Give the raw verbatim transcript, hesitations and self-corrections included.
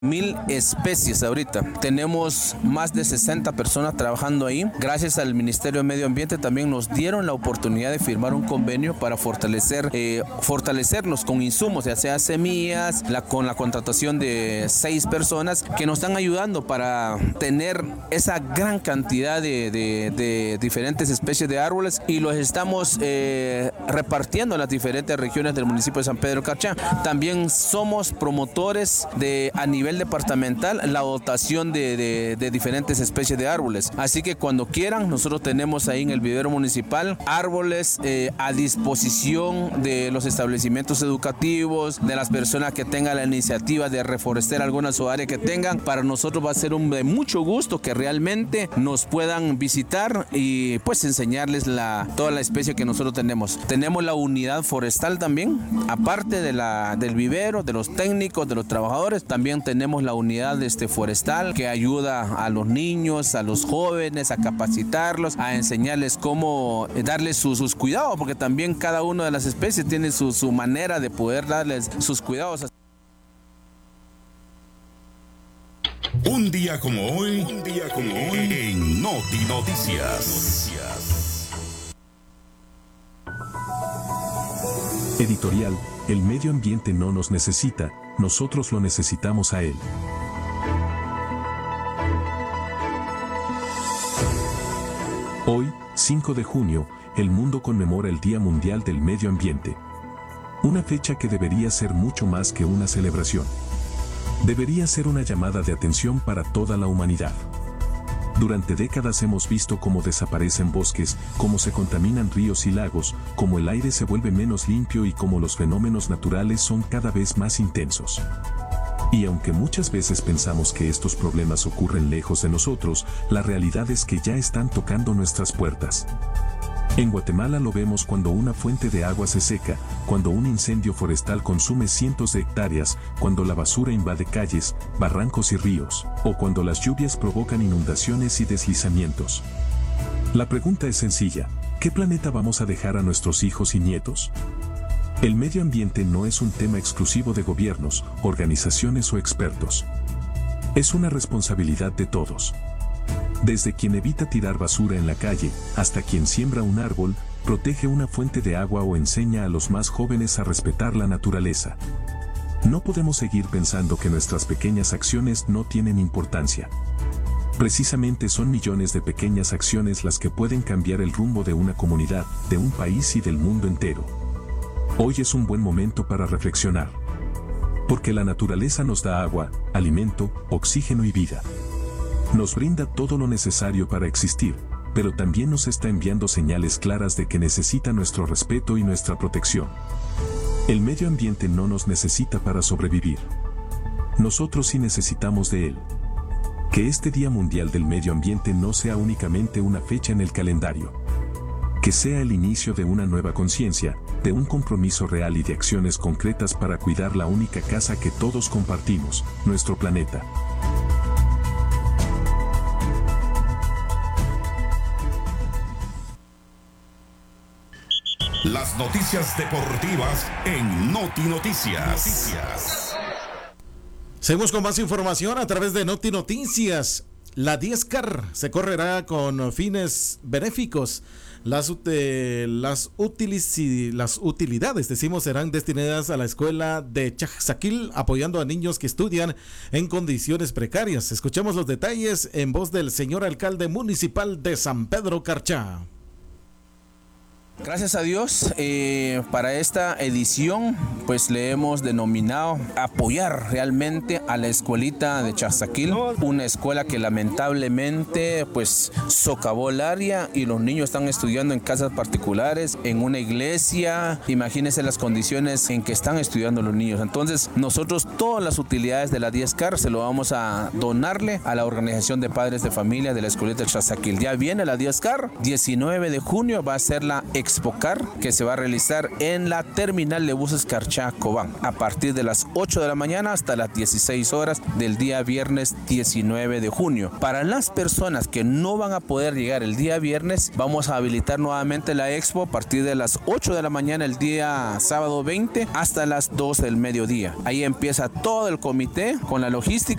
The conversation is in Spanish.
Mil especies ahorita. Tenemos más de sesenta personas trabajando ahí. Gracias al Ministerio de Medio Ambiente también nos dieron la oportunidad de firmar un convenio para fortalecer, eh, fortalecernos con insumos, ya sea semillas, la, con la contratación de seis personas que nos están ayudando para tener esa gran cantidad de, de, de diferentes especies de árboles y los estamos eh, repartiendo en las diferentes regiones del municipio de San Pedro Carchá. También somos promotores de a nivel departamental la dotación de, de, de diferentes especies de árboles, así que cuando quieran nosotros tenemos ahí en el vivero municipal árboles eh, a disposición de los establecimientos educativos, de las personas que tengan la iniciativa de reforestar alguna su área que tengan. Para nosotros va a ser un de mucho gusto que realmente nos puedan visitar y pues enseñarles la, toda la especie que nosotros tenemos. Tenemos la unidad forestal también, aparte de la, del vivero, de los técnicos, de los trabajadores, también tenemos Tenemos la unidad este, forestal que ayuda a los niños, a los jóvenes, a capacitarlos, a enseñarles cómo darles sus, sus cuidados, porque también cada una de las especies tiene su, su manera de poder darles sus cuidados. Un día como hoy, un día como hoy en Noti Noticias. Editorial: el medio ambiente no nos necesita, nosotros lo necesitamos a él. Hoy, cinco de junio, el mundo conmemora el Día Mundial del Medio Ambiente. Una fecha que debería ser mucho más que una celebración. Debería ser una llamada de atención para toda la humanidad. Durante décadas hemos visto cómo desaparecen bosques, cómo se contaminan ríos y lagos, cómo el aire se vuelve menos limpio y cómo los fenómenos naturales son cada vez más intensos. Y aunque muchas veces pensamos que estos problemas ocurren lejos de nosotros, la realidad es que ya están tocando nuestras puertas. En Guatemala lo vemos cuando una fuente de agua se seca, cuando un incendio forestal consume cientos de hectáreas, cuando la basura invade calles, barrancos y ríos, o cuando las lluvias provocan inundaciones y deslizamientos. La pregunta es sencilla: ¿qué planeta vamos a dejar a nuestros hijos y nietos? El medio ambiente no es un tema exclusivo de gobiernos, organizaciones o expertos. Es una responsabilidad de todos. Desde quien evita tirar basura en la calle, hasta quien siembra un árbol, protege una fuente de agua o enseña a los más jóvenes a respetar la naturaleza. No podemos seguir pensando que nuestras pequeñas acciones no tienen importancia. Precisamente son millones de pequeñas acciones las que pueden cambiar el rumbo de una comunidad, de un país y del mundo entero. Hoy es un buen momento para reflexionar. Porque la naturaleza nos da agua, alimento, oxígeno y vida. Nos brinda todo lo necesario para existir, pero también nos está enviando señales claras de que necesita nuestro respeto y nuestra protección. El medio ambiente no nos necesita para sobrevivir. Nosotros sí necesitamos de él. Que este Día Mundial del Medio Ambiente no sea únicamente una fecha en el calendario. Que sea el inicio de una nueva conciencia, de un compromiso real y de acciones concretas para cuidar la única casa que todos compartimos, nuestro planeta. Las noticias deportivas en Noti Noticias. Seguimos con más información a través de Noti Noticias. La diez C A R se correrá con fines benéficos. Las, eh, las, utilici, las utilidades, decimos, serán destinadas a la escuela de Chaxaquil, apoyando a niños que estudian en condiciones precarias. Escuchemos los detalles en voz del señor alcalde municipal de San Pedro Carchá. Gracias a Dios, eh, para esta edición pues le hemos denominado apoyar realmente a la escuelita de Chaxaquil, una escuela que lamentablemente pues socavó el área y los niños están estudiando en casas particulares, en una iglesia. Imagínense las condiciones en que están estudiando los niños. Entonces nosotros todas las utilidades de la diez C A R se lo vamos a donarle a la organización de padres de familia de la escuelita de Chaxaquil. Ya viene la diez C A R, diecinueve de junio va a ser la exposición Expocar, que se va a realizar en la terminal de buses Carchá-Cobán a partir de las ocho de la mañana hasta las dieciséis horas del día viernes diecinueve de junio. Para las personas que no van a poder llegar el día viernes, vamos a habilitar nuevamente la expo a partir de las ocho de la mañana el día sábado veinte hasta las doce del mediodía. Ahí empieza todo el comité con la logística